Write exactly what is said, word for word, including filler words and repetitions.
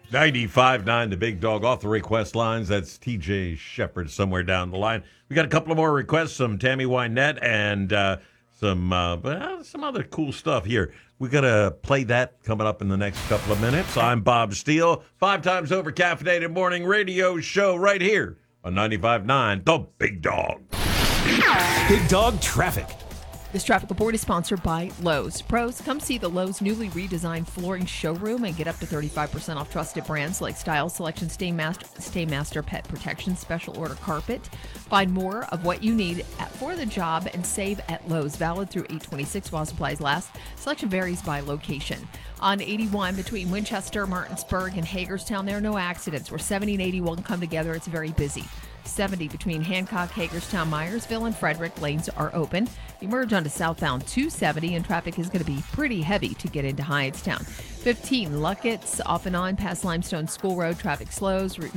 ninety-five nine, the big dog off the request lines. That's T J Shepard somewhere down the line. We got a couple of more requests, some Tammy Wynette and uh, some uh, well, some other cool stuff here. We got to play that coming up in the next couple of minutes. I'm Bob Steele, five times over caffeinated morning radio show right here on ninety-five nine, the big dog. Big Dog Traffic. This traffic report is sponsored by Lowe's. Pros, come see the Lowe's newly redesigned flooring showroom and get up to thirty-five percent off trusted brands like Style Selection, Stainmaster, Stainmaster Pet Protection, Special Order Carpet. Find more of what you need at, for the job and save at Lowe's. Valid through eight twenty-six while supplies last. Selection varies by location. On eighty-one between Winchester, Martinsburg, and Hagerstown, there are no accidents. Where seventy and eighty-one come together, it's very busy. seventy between Hancock, Hagerstown, Myersville, and Frederick. Lanes are open. You merge onto southbound two seventy, and traffic is going to be pretty heavy to get into Hyattstown. fifteen Luckett's off and on past Limestone School Road. Traffic slows. Route